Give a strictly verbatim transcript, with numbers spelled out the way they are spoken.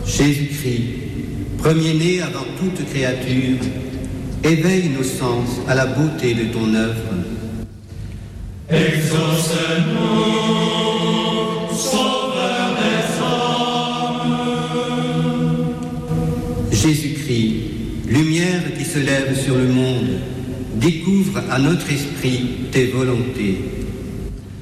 Jésus-Christ, premier-né avant toute créature, éveille nos sens à la beauté de ton œuvre. Exauce-nous, Sauveur des âmes. Jésus-Christ, lumière qui se lève sur le monde, découvre à notre esprit tes volontés.